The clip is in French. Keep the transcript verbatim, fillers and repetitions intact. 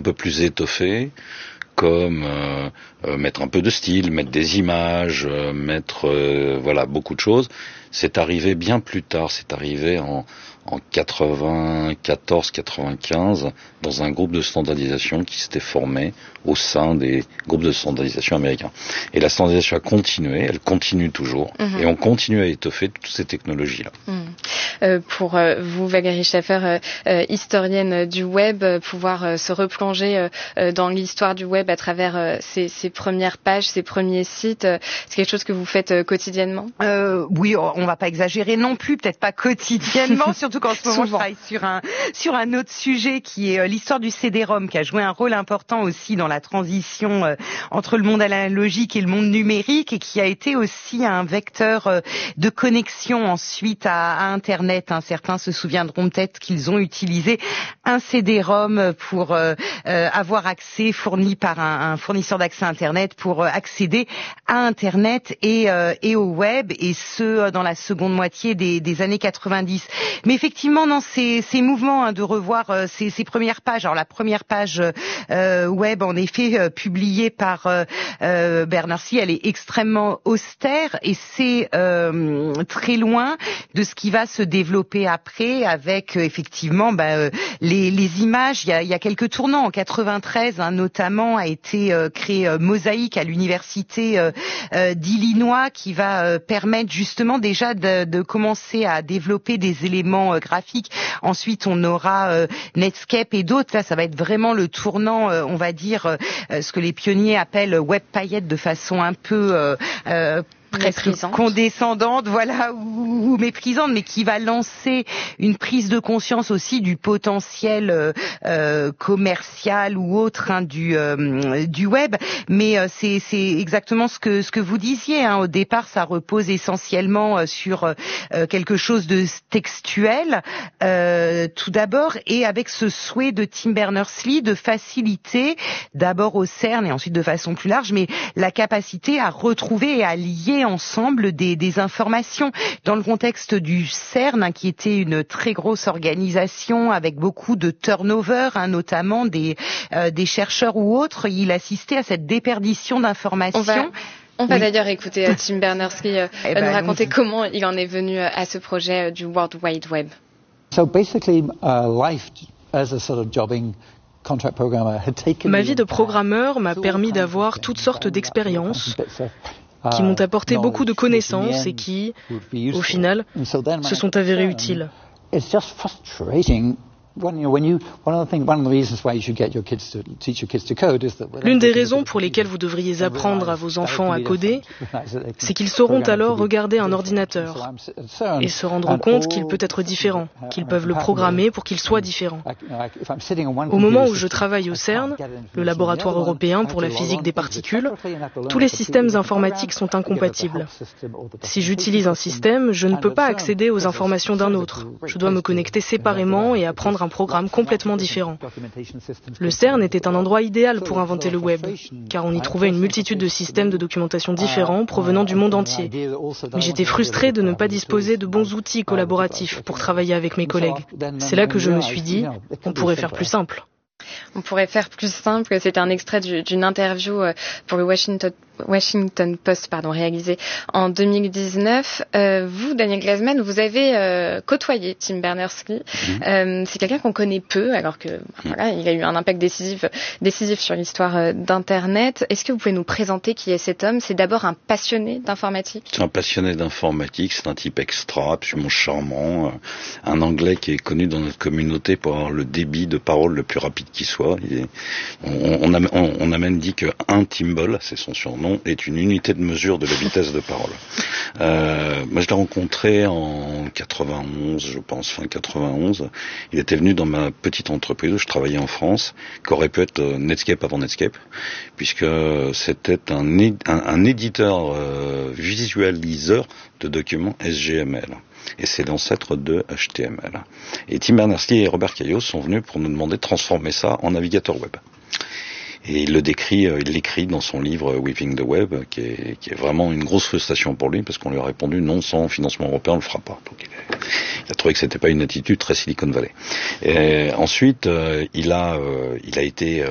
peu plus étoffées, comme euh, euh, mettre un peu de style, mettre des images, euh, mettre euh, voilà beaucoup de choses. C'est arrivé bien plus tard, c'est arrivé en, en quatre-vingt-quatorze quatre-vingt-quinze dans un groupe de standardisation qui s'était formé au sein des groupes de standardisation américains. Et la standardisation a continué, elle continue toujours, mmh. et on continue à étoffer toutes ces technologies-là. Mmh. Euh, pour euh, vous, Valérie Schaeffer, euh, historienne du web, euh, pouvoir euh, se replonger euh, dans l'histoire du web à travers euh, ces, ces premières pages, ces premiers sites, euh, c'est quelque chose que vous faites euh, quotidiennement? euh, Oui, on va pas exagérer non plus, peut-être pas quotidiennement, surtout qu'en ce moment je travaille sur un sur un autre sujet qui est euh, l'histoire du C D ROM, qui a joué un rôle important aussi dans la transition euh, entre le monde analogique et le monde numérique, et qui a été aussi un vecteur euh, de connexion ensuite à, à Internet. Hein. Certains se souviendront peut-être qu'ils ont utilisé un C D ROM pour euh, euh, avoir accès, fourni par un, un fournisseur d'accès Internet, pour euh, accéder à Internet et, euh, et au web, et ce dans la seconde moitié des, des années quatre-vingt-dix. Mais effectivement, dans ces, ces mouvements hein, de revoir euh, ces, ces premières pages, alors la première page euh, web, en effet, euh, publiée par euh, euh, Berners-Lee, elle est extrêmement austère, et c'est euh, très loin de ce qui va se développer après, avec euh, effectivement bah, euh, les, les images. Il y a, il y a quelques tournants. En quatre-vingt-treize, hein, notamment, a été euh, créé euh, Mosaic à l'université euh, euh, d'Illinois, qui va euh, permettre justement déjà de, de commencer à développer des éléments euh, graphiques. Ensuite, on aura euh, Netscape et d'autres. Là, ça va être vraiment le tournant, euh, on va dire, euh, ce que les pionniers appellent web paillette, de façon un peu euh, euh, presque condescendante, voilà, ou, ou méprisante, mais qui va lancer une prise de conscience aussi du potentiel euh, euh, commercial ou autre hein, du euh, du web. Mais euh, c'est c'est exactement ce que ce que vous disiez. Hein. Au départ, ça repose essentiellement euh, sur euh, quelque chose de textuel, euh, tout d'abord, et avec ce souhait de Tim Berners-Lee de faciliter, d'abord au CERN et ensuite de façon plus large, mais la capacité à retrouver et à lier ensemble des, des informations dans le contexte du CERN, hein, qui était une très grosse organisation avec beaucoup de turnover, hein, notamment des, euh, des chercheurs ou autres. Il assistait à cette déperdition d'informations. On va... On va oui. d'ailleurs écouter euh, Tim Berners-Lee euh, eh ben, nous raconter comment il en est venu euh, à ce projet euh, du World Wide Web. So basically, uh, life as a sort of jobbing Ma vie de programmeur m'a permis d'avoir toutes sortes d'expériences qui m'ont apporté beaucoup de connaissances et qui, au final, se sont avérées utiles. L'une des raisons pour lesquelles vous devriez apprendre à vos enfants à coder, c'est qu'ils sauront alors regarder un ordinateur et se rendre compte qu'il peut être différent, qu'ils peuvent le programmer pour qu'il soit différent. Au moment où je travaille au CERN, le laboratoire européen pour la physique des particules, tous les systèmes informatiques sont incompatibles. Si j'utilise un système, je ne peux pas accéder aux informations d'un autre. Je dois me connecter séparément et apprendre un programme complètement différent. Le CERN était un endroit idéal pour inventer le web, car on y trouvait une multitude de systèmes de documentation différents provenant du monde entier. Mais j'étais frustré de ne pas disposer de bons outils collaboratifs pour travailler avec mes collègues. C'est là que je me suis dit, on pourrait faire plus simple. On pourrait faire plus simple. C'était un extrait d'une interview pour le Washington, Washington Post, pardon, réalisée en deux mille dix-neuf. Euh, vous, Daniel Glazman, vous avez euh, côtoyé Tim Berners-Lee. Mmh. Euh, c'est quelqu'un qu'on connaît peu, alors que voilà, il a eu un impact décisif, décisif sur l'histoire euh, d'Internet. Est-ce que vous pouvez nous présenter qui est cet homme? C'est d'abord un passionné d'informatique. C'est un passionné d'informatique. C'est un type extra, absolument charmant, un Anglais qui est connu dans notre communauté pour avoir le débit de parole le plus rapide qui soit. Il est, on, on, a, on, on a même dit qu'un Timball, c'est son surnom, est une unité de mesure de la vitesse de parole. Euh, moi, je l'ai rencontré en quatre-vingt-onze, je pense, fin quatre-vingt-onze. Il était venu dans ma petite entreprise où je travaillais en France, qui aurait pu être Netscape avant Netscape, puisque c'était un, un, un éditeur euh, visualiseur de documents S G M L. Et c'est l'ancêtre de H T M L. Et Tim Berners-Lee et Robert Cailliau sont venus pour nous demander de transformer ça en navigateur web. Et il le décrit, il l'écrit dans son livre Weaving the Web, qui est, qui est vraiment une grosse frustration pour lui, parce qu'on lui a répondu non, sans financement européen, on le fera pas. Donc il a, il a trouvé que c'était pas une attitude très Silicon Valley. Et ensuite, euh, il a, euh, il a été